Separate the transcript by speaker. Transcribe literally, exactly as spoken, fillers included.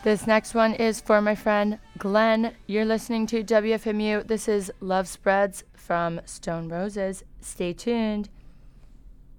Speaker 1: This next one is for my friend Glenn. You're listening to W F M U. This is Love Spreads from Stone Roses. Stay tuned.